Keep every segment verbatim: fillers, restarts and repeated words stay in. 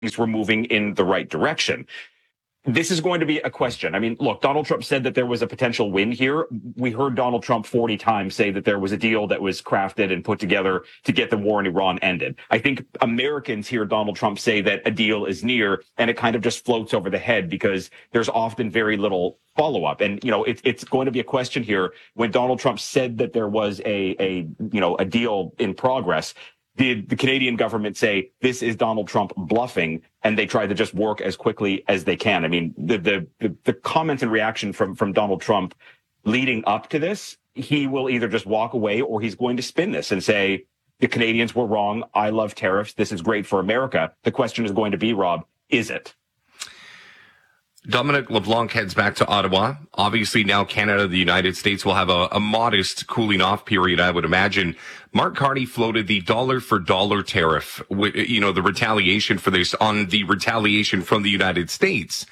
were moving in the right direction. This is going to be a question. I mean, look, Donald Trump said that there was a potential win here. We heard Donald Trump forty times say that there was a deal that was crafted and put together to get the war in Iran ended. I think Americans hear Donald Trump say that a deal is near, and it kind of just floats over the head because there's often very little follow-up. And, you know, it's it's going to be a question here. When Donald Trump said that there was a, a you know, a deal in progress, did the Canadian government say this is Donald Trump bluffing, and they try to just work as quickly as they can? I mean, the the the, the comment and reaction from from Donald Trump leading up to this, he will either just walk away or he's going to spin this and say the Canadians were wrong. I love tariffs. This is great for America. The question is going to be, Rob, is it? Dominic LeBlanc heads back to Ottawa. Obviously, now Canada, the United States, will have a, a modest cooling off period, I would imagine. Mark Carney floated the dollar for dollar tariff, you know, the retaliation for this on the retaliation from the United States.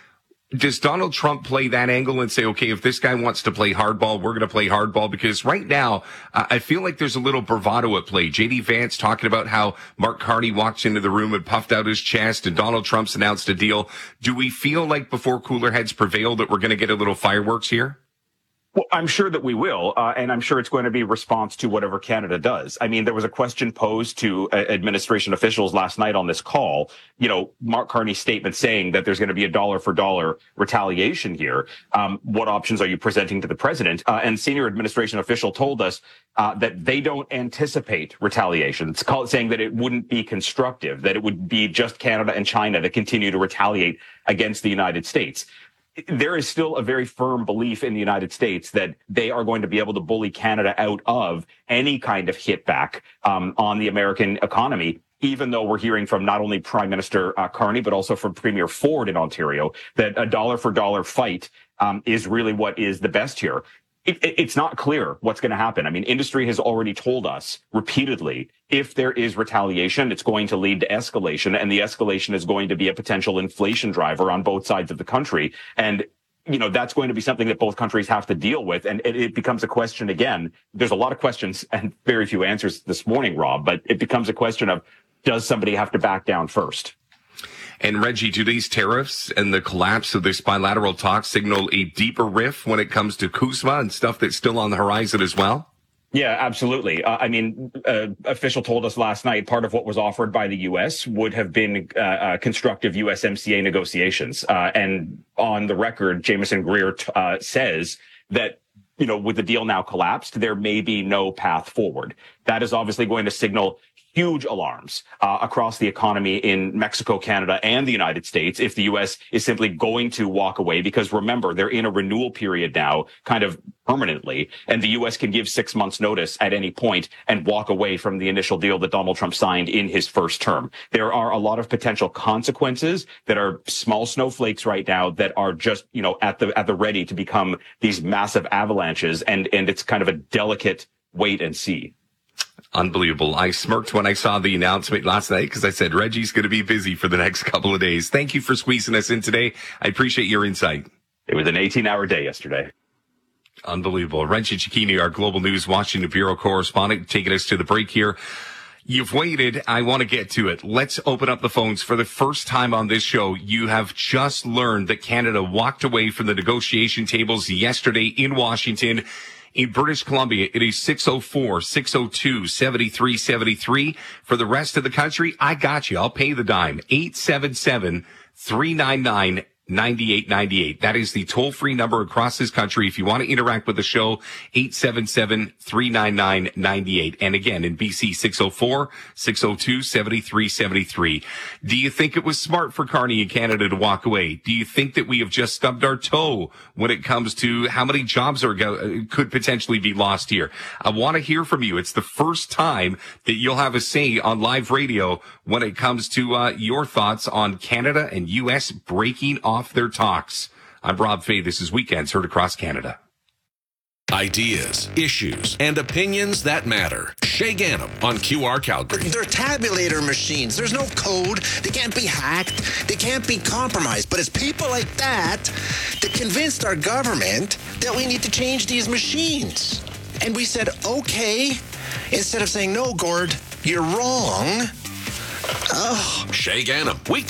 Does Donald Trump play that angle and say, okay, if this guy wants to play hardball, we're going to play hardball? Because right now, uh, I feel like there's a little bravado at play. J D Vance talking about how Mark Carney walked into the room and puffed out his chest, and Donald Trump's announced a deal. Do we feel like before cooler heads prevail that we're going to get a little fireworks here? Well, I'm sure that we will, uh, and I'm sure it's going to be a response to whatever Canada does. I mean, there was a question posed to uh, administration officials last night on this call. You know, Mark Carney's statement saying that there's going to be a dollar for dollar retaliation here. Um, what options are you presenting to the president? Uh, and senior administration official told us uh, that they don't anticipate retaliation. It's called, saying that it wouldn't be constructive, that it would be just Canada and China that continue to retaliate against the United States. There is still a very firm belief in the United States that they are going to be able to bully Canada out of any kind of hit back um, on the American economy, even though we're hearing from not only Prime Minister uh, Carney, but also from Premier Ford in Ontario, that a dollar for dollar fight um, is really what is the best here. It, it, it's not clear what's going to happen. I mean, industry has already told us repeatedly, if there is retaliation, it's going to lead to escalation, and the escalation is going to be a potential inflation driver on both sides of the country. And, you know, that's going to be something that both countries have to deal with. And it, it becomes a question again. There's a lot of questions and very few answers this morning, Rob, but it becomes a question of, does somebody have to back down first? And Reggie, do these tariffs and the collapse of this bilateral talk signal a deeper rift when it comes to CUSMA and stuff that's still on the horizon as well? Yeah, absolutely. Uh, I mean, uh, official told us last night part of what was offered by the U S would have been uh, uh, constructive U S M C A negotiations. Uh, and on the record, Jameson Greer t- uh, says that, you know, with the deal now collapsed, there may be no path forward. That is obviously going to signal huge alarms uh, across the economy in Mexico, Canada, and the United States if the U S is simply going to walk away. Because remember, they're in a renewal period now, kind of permanently, and the U S can give six months notice at any point and walk away from the initial deal that Donald Trump signed in his first term. There are a lot of potential consequences that are small snowflakes right now that are just, you know, at the at the ready to become these massive avalanches, and and it's kind of a delicate wait and see. Unbelievable. I smirked when I saw the announcement last night because I said, Reggie's going to be busy for the next couple of days. Thank you for squeezing us in today. I appreciate your insight. It was an eighteen-hour day yesterday. Unbelievable. Reggie Cecchini, our Global News Washington Bureau correspondent, taking us to the break here. You've waited. I want to get to it. Let's open up the phones. For the first time on this show, you have just learned that Canada walked away from the negotiation tables yesterday in Washington. In British Columbia, it is six oh four, six oh two, seven three seven three. For the rest of the country, I got you. I'll pay the dime. eight seven seven, three nine nine, nine eight nine eight. That is the toll-free number across this country. If you want to interact with the show, eight seven seven, three nine nine, nine eight. And again, in B C, six oh four, six oh two, seven three seven three. Do you think it was smart for Carney in Canada to walk away? Do you think that we have just stubbed our toe when it comes to how many jobs are could potentially be lost here? I want to hear from you. It's the first time that you'll have a say on live radio when it comes to uh, your thoughts on Canada and U S breaking off their talks. I'm Rob Fay. This is Weekends Heard Across Canada. Ideas, issues, and opinions that matter. Shay Ganem on Q R Calgary. They're tabulator machines. There's no code. They can't be hacked. They can't be compromised. But it's people like that that convinced our government that we need to change these machines. And we said, okay, instead of saying, no, Gord, you're wrong. Shay Ganem, weekday